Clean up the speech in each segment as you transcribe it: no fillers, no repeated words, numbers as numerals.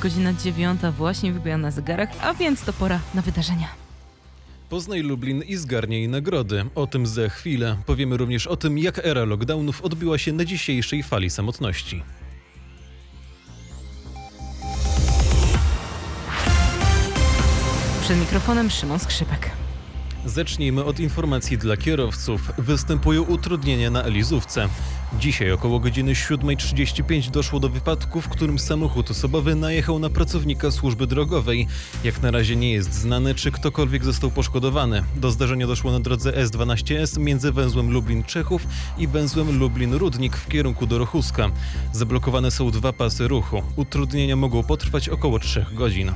godzina 9 właśnie wybija na zegarach, a więc to pora na wydarzenia. Poznaj Lublin i zgarnij nagrody. O tym za chwilę. Powiemy również o tym, jak era lockdownów odbiła się na dzisiejszej fali samotności. Przed mikrofonem Szymon Skrzypek. Zacznijmy od informacji dla kierowców. Występują utrudnienia na Elizówce. Dzisiaj około godziny 7:35 doszło do wypadku, w którym samochód osobowy najechał na pracownika służby drogowej. Jak na razie nie jest znane, czy ktokolwiek został poszkodowany. Do zdarzenia doszło na drodze S12S między węzłem Lublin-Czechów i węzłem Lublin-Rudnik w kierunku do Rochuska. Zablokowane są 2 pasy ruchu. Utrudnienia mogą potrwać około 3 godzin.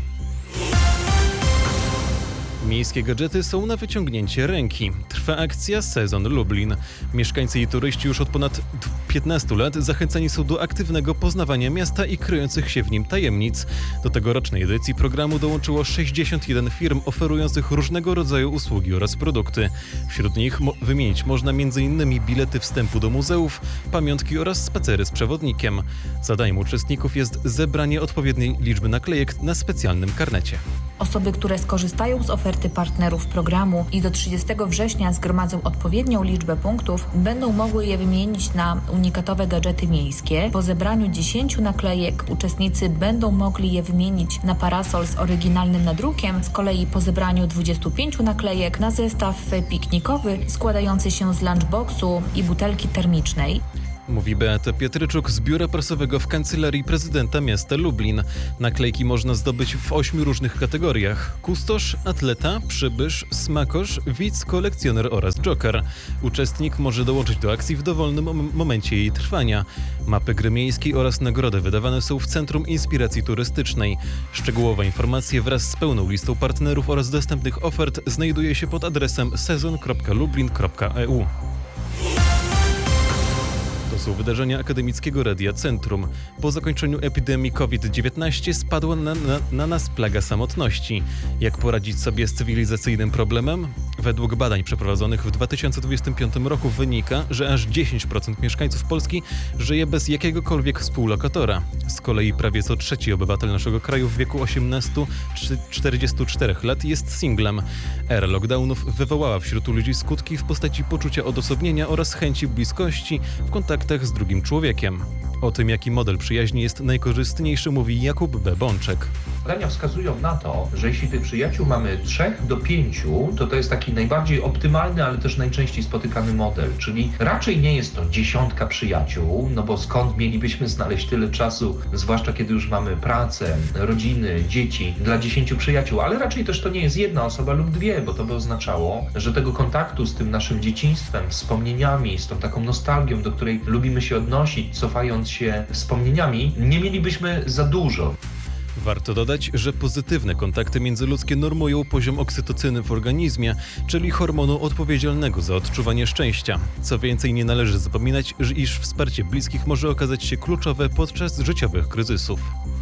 Miejskie gadżety są na wyciągnięcie ręki. Trwa akcja Sezon Lublin. Mieszkańcy i turyści już od ponad 15 lat zachęcani są do aktywnego poznawania miasta i kryjących się w nim tajemnic. Do tegorocznej edycji programu dołączyło 61 firm oferujących różnego rodzaju usługi oraz produkty. Wśród nich wymienić można m.in. bilety wstępu do muzeów, pamiątki oraz spacery z przewodnikiem. Zadaniem uczestników jest zebranie odpowiedniej liczby naklejek na specjalnym karnecie. Osoby, które skorzystają z oferty partnerów programu i do 30 września zgromadzą odpowiednią liczbę punktów, będą mogły je wymienić na unikatowe gadżety miejskie. Po zebraniu 10 naklejek uczestnicy będą mogli je wymienić na parasol z oryginalnym nadrukiem, z kolei po zebraniu 25 naklejek na zestaw piknikowy składający się z lunchboxu i butelki termicznej. Mówi Beata Pietryczuk z biura prasowego w Kancelarii Prezydenta Miasta Lublin. Naklejki można zdobyć w 8 różnych kategoriach: kustosz, atleta, przybysz, smakosz, widz, kolekcjoner oraz joker. Uczestnik może dołączyć do akcji w dowolnym momencie jej trwania. Mapy gry miejskiej oraz nagrody wydawane są w Centrum Inspiracji Turystycznej. Szczegółowe informacje wraz z pełną listą partnerów oraz dostępnych ofert znajduje się pod adresem sezon.lublin.eu. To są wydarzenia Akademickiego Radia Centrum. Po zakończeniu epidemii COVID-19 spadła na nas plaga samotności. Jak poradzić sobie z cywilizacyjnym problemem? Według badań przeprowadzonych w 2025 roku wynika, że aż 10% mieszkańców Polski żyje bez jakiegokolwiek współlokatora. Z kolei prawie co trzeci obywatel naszego kraju w wieku 18-44 lat jest singlem. Era lockdownów wywołała wśród ludzi skutki w postaci poczucia odosobnienia oraz chęci bliskości w kontaktach z drugim człowiekiem. O tym, jaki model przyjaźni jest najkorzystniejszy, mówi Jakub B. Bączek. Badania wskazują na to, że jeśli tych przyjaciół mamy 3 do 5, to jest taki najbardziej optymalny, ale też najczęściej spotykany model, czyli raczej nie jest to 10 przyjaciół, no bo skąd mielibyśmy znaleźć tyle czasu, zwłaszcza kiedy już mamy pracę, rodziny, dzieci, dla 10 przyjaciół, ale raczej też to nie jest 1 osoba lub 2, bo to by oznaczało, że tego kontaktu z tym naszym dzieciństwem, wspomnieniami, z tą taką nostalgią, do której lubimy się odnosić, cofając się wspomnieniami, nie mielibyśmy za dużo. Warto dodać, że pozytywne kontakty międzyludzkie normują poziom oksytocyny w organizmie, czyli hormonu odpowiedzialnego za odczuwanie szczęścia. Co więcej, nie należy zapominać, iż wsparcie bliskich może okazać się kluczowe podczas życiowych kryzysów.